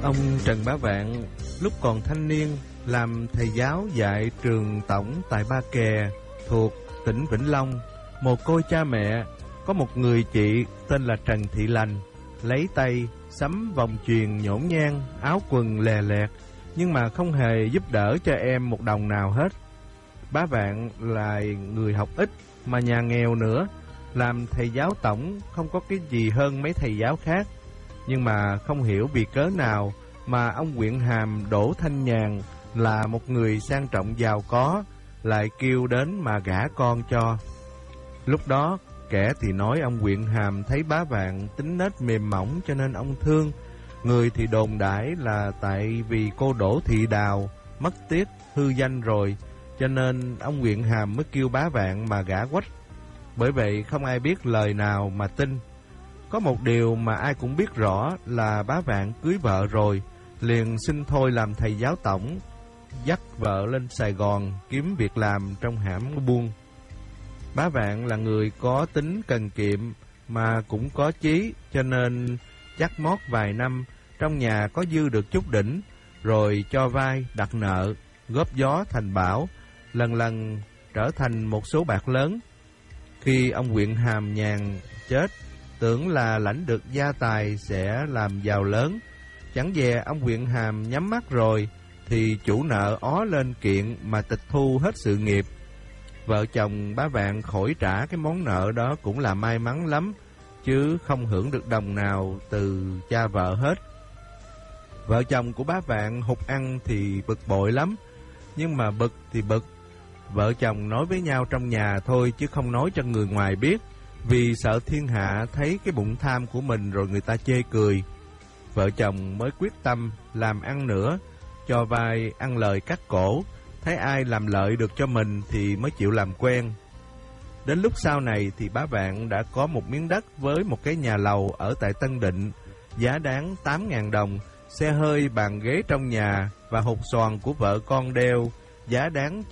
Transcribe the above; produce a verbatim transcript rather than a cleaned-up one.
Ông Trần Bá Vạn lúc còn thanh niên làm thầy giáo dạy trường tổng tại Ba Kè thuộc tỉnh Vĩnh Long. Mồ côi cha mẹ, có một người chị tên là Trần Thị Lành, lấy tay sắm vòng chuyền nhổn nhang, áo quần lè lẹt, nhưng mà không hề giúp đỡ cho em một đồng nào hết. Bá Vạn là người học ít mà nhà nghèo nữa, làm thầy giáo tổng không có cái gì hơn mấy thầy giáo khác. Nhưng mà không hiểu vì cớ nào mà ông Quyện Hàm Đỗ Thanh Nhàn là một người sang trọng giàu có lại kêu đến mà gả con cho. Lúc đó kẻ thì nói ông Quyện Hàm thấy Bá Vạn tính nết mềm mỏng cho nên ông thương. Người thì đồn đãi là tại vì cô Đỗ Thị Đào mất tiếc hư danh rồi, cho nên ông Quyện Hàm mới kêu Bá Vạn mà gả quách. Bởi vậy không ai biết lời nào mà tin. Có một điều mà ai cũng biết rõ là Bá Vạn cưới vợ rồi, liền xin thôi làm thầy giáo tổng, dắt vợ lên Sài Gòn kiếm việc làm trong hãm buôn. Bá Vạn là người có tính cần kiệm mà cũng có chí, cho nên chắc mót vài năm trong nhà có dư được chút đỉnh, rồi cho vay đặt nợ, góp gió thành bão, lần lần trở thành một số bạc lớn. Khi ông Quyện Hàm Nhàn chết, tưởng là lãnh được gia tài sẽ làm giàu lớn, chẳng dè ông Quyện Hàm nhắm mắt rồi thì chủ nợ ó lên kiện mà tịch thu hết sự nghiệp. Vợ chồng Bá Vạn khỏi trả cái món nợ đó cũng là may mắn lắm, chứ không hưởng được đồng nào từ cha vợ hết. Vợ chồng của Bá Vạn hụt ăn thì bực bội lắm, nhưng mà bực thì bực, vợ chồng nói với nhau trong nhà thôi chứ không nói cho người ngoài biết, vì sợ thiên hạ thấy cái bụng tham của mình rồi người ta chê cười. Vợ chồng mới quyết tâm làm ăn nữa, cho vay ăn lời cắt cổ, thấy ai làm lợi được cho mình thì mới chịu làm quen. Đến lúc sau này thì Bá Vạn đã có một miếng đất với một cái nhà lầu ở tại Tân Định, giá đáng tám ngàn đồng, xe hơi bàn ghế trong nhà và hột xoàn của vợ con đeo, giá đáng